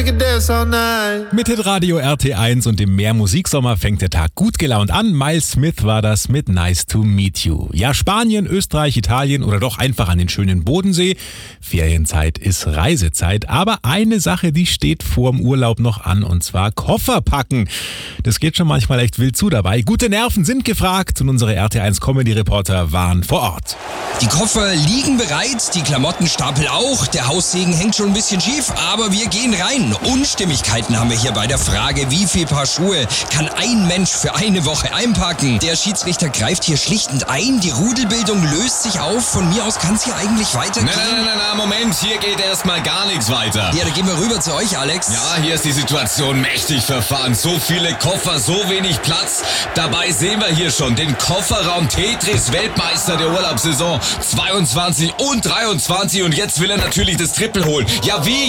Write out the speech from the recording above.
Mit Hitradio RT1 und dem Mehr-Musiksommer fängt der Tag gut gelaunt an. Miles Smith war das mit Nice to Meet You. Ja, Spanien, Österreich, Italien oder doch einfach an den schönen Bodensee. Ferienzeit ist Reisezeit. Aber eine Sache, die steht vorm Urlaub noch an, und zwar Koffer packen. Das geht schon manchmal echt wild zu dabei. Gute Nerven sind gefragt und unsere RT1-Comedy-Reporter waren vor Ort. Die Koffer liegen bereit, die Klamottenstapel auch, der Haussegen hängt schon ein bisschen schief, aber wir gehen rein. Unstimmigkeiten haben wir hier bei der Frage, wie viel Paar Schuhe kann ein Mensch für eine Woche einpacken? Der Schiedsrichter greift hier schlichtend ein, die Rudelbildung löst sich auf, von mir aus kann es hier eigentlich weitergehen. Na, Moment, hier geht erstmal gar nichts weiter. Ja, dann gehen wir rüber zu euch, Alex. Ja, hier ist die Situation mächtig verfahren, so viele Koffer, so wenig Platz. Dabei sehen wir hier schon den Kofferraum Tetris, Weltmeister der Urlaubssaison 22 und 23, und jetzt will er natürlich das Triple holen. Ja, wie?